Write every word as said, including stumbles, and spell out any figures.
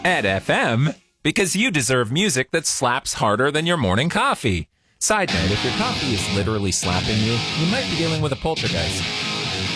Ed F M, because you deserve music that slaps harder than your morning coffee. Side note, if your coffee is literally slapping you, you might be dealing with a poltergeist.